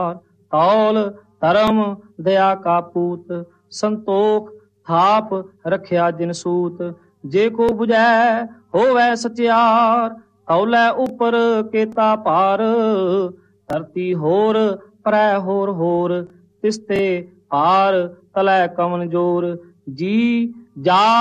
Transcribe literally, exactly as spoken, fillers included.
तौल धर्म दया का पूत, संतोख थाप रखिया जिन सूत। जे को बुझै होवै सचियार, तौलै उपर केता पार। धरती होर परै होर होर, तिसते पार तलै कवन जोर। जी जा